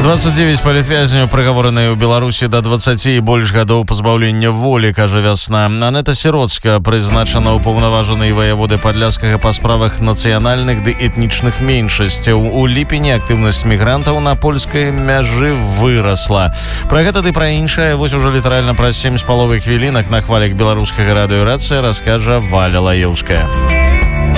29 палітвязняў прыгавораныя ў Беларусі да 20 і больш гадоў пазбаўлення волі, кажа Вясна. Анета Сіроцка прызначана ўпаўнаважанай ваяводы Падляшскага па справах нацыянальных ды этнічных меншасцяў. У ліпені актыўнасць мігрантаў на польскай мяжы вырасла. Пра гэта ды пра іншае вось ужо літаральна праз 7,5 хвілінак на хвалях беларускага радыё «Рацыя» раскажа Валя Лаеўская.